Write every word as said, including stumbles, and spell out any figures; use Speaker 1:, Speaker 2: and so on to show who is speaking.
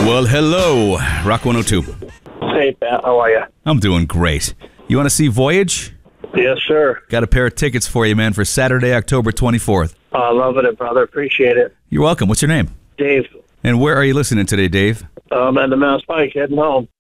Speaker 1: Well, hello, Rock one oh two.
Speaker 2: Hey, Pat, how are you?
Speaker 1: I'm doing great. You want to see Voyage?
Speaker 2: Yes, sir.
Speaker 1: Got a pair of tickets for you, man, for Saturday, October twenty-fourth.
Speaker 2: I uh, love it, brother. Appreciate it.
Speaker 1: You're welcome. What's your name?
Speaker 2: Dave,
Speaker 1: And where are you listening today, Dave?
Speaker 2: I'm at the Mass Pike heading home.